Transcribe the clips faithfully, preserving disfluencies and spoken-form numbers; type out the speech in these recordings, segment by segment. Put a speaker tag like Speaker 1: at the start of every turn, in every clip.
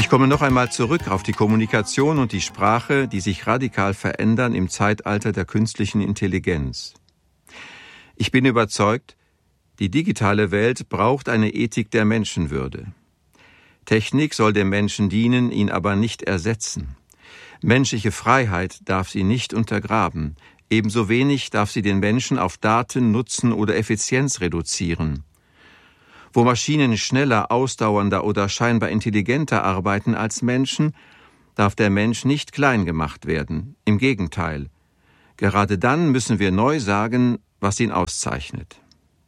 Speaker 1: Ich komme noch einmal zurück auf die Kommunikation und die Sprache, die sich radikal verändern im Zeitalter der künstlichen Intelligenz. Ich bin überzeugt, die digitale Welt braucht eine Ethik der Menschenwürde. Technik soll dem Menschen dienen, ihn aber nicht ersetzen. Menschliche Freiheit darf sie nicht untergraben. Ebenso wenig darf sie den Menschen auf Daten, Nutzen oder Effizienz reduzieren. Wo Maschinen schneller, ausdauernder oder scheinbar intelligenter arbeiten als Menschen, darf der Mensch nicht klein gemacht werden. Im Gegenteil. Gerade dann müssen wir neu sagen, was ihn auszeichnet.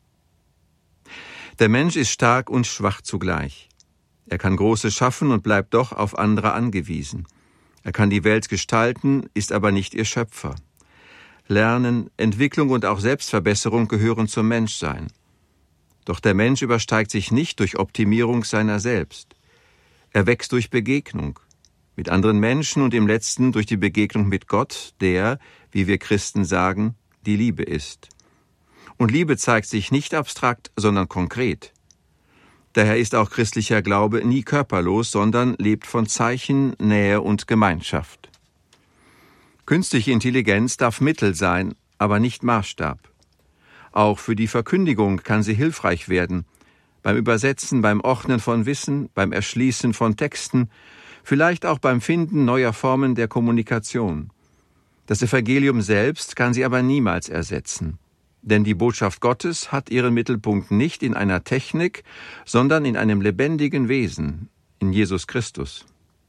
Speaker 1: Der Mensch ist stark und schwach zugleich. Er kann Großes schaffen und bleibt doch auf andere angewiesen. Er kann die Welt gestalten, ist aber nicht ihr Schöpfer. Lernen, Entwicklung und auch Selbstverbesserung gehören zum Menschsein. Doch der Mensch übersteigt sich nicht durch Optimierung seiner selbst. Er wächst durch Begegnung mit anderen Menschen und im letzten durch die Begegnung mit Gott, der, wie wir Christen sagen, die Liebe ist. Und Liebe zeigt sich nicht abstrakt, sondern konkret. Daher ist auch christlicher Glaube nie körperlos, sondern lebt von Zeichen, Nähe und Gemeinschaft. Künstliche Intelligenz darf Mittel sein, aber nicht Maßstab. Auch für die Verkündigung kann sie hilfreich werden, beim Übersetzen, beim Ordnen von Wissen, beim Erschließen von Texten, vielleicht auch beim Finden neuer Formen der Kommunikation. Das Evangelium selbst kann sie aber niemals ersetzen. Denn die Botschaft Gottes hat ihren Mittelpunkt nicht in einer Technik, sondern in einem lebendigen Wesen, in Jesus Christus.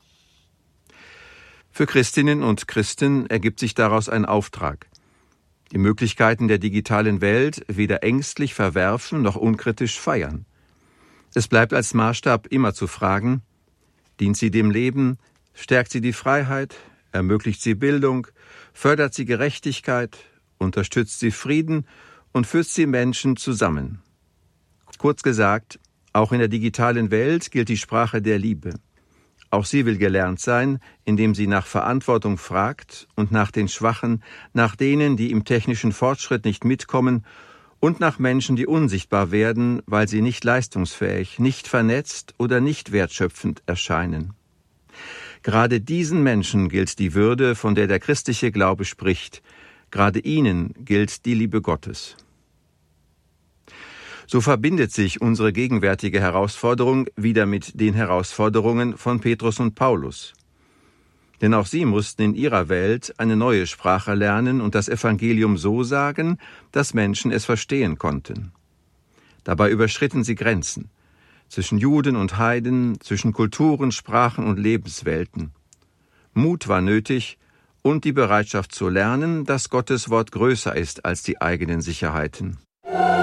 Speaker 1: Für Christinnen und Christen ergibt sich daraus ein Auftrag. Die Möglichkeiten der digitalen Welt weder ängstlich verwerfen noch unkritisch feiern. Es bleibt als Maßstab immer zu fragen: Dient sie dem Leben, stärkt sie die Freiheit, ermöglicht sie Bildung, fördert sie Gerechtigkeit, unterstützt sie Frieden und führt sie Menschen zusammen. Kurz gesagt, auch in der digitalen Welt gilt die Sprache der Liebe. Auch sie will gelernt sein, indem sie nach Verantwortung fragt und nach den Schwachen, nach denen, die im technischen Fortschritt nicht mitkommen und nach Menschen, die unsichtbar werden, weil sie nicht leistungsfähig, nicht vernetzt oder nicht wertschöpfend erscheinen. Gerade diesen Menschen gilt die Würde, von der der christliche Glaube spricht. Gerade ihnen gilt die Liebe Gottes. So verbindet sich unsere gegenwärtige Herausforderung wieder mit den Herausforderungen von Petrus und Paulus. Denn auch sie mussten in ihrer Welt eine neue Sprache lernen und das Evangelium so sagen, dass Menschen es verstehen konnten. Dabei überschritten sie Grenzen zwischen Juden und Heiden, zwischen Kulturen, Sprachen und Lebenswelten. Mut war nötig und die Bereitschaft zu lernen, dass Gottes Wort größer ist als die eigenen Sicherheiten.